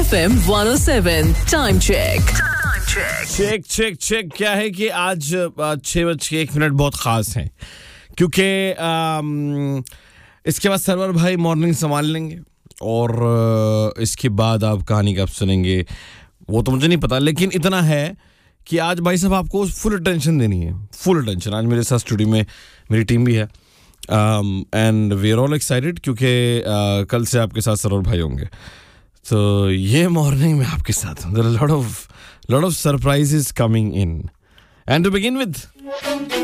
FM 107 time check. Check क्या है कि आज 6:01 बहुत ख़ास है क्योंकि इसके बाद सरवर भाई मॉर्निंग संभाल लेंगे और इसके बाद आप कहानी कब सुनेंगे वो तो मुझे नहीं पता, लेकिन इतना है कि आज भाई साहब आपको फुल अटेंशन देनी है, फुल अटेंशन। आज मेरे साथ स्टूडियो में मेरी टीम भी है and we are all excited क्योंकि कल से आपके साथ सरवर भाई होंगे। तो ये मॉर्निंग में आपके साथ lot of surprises coming in. And to begin with,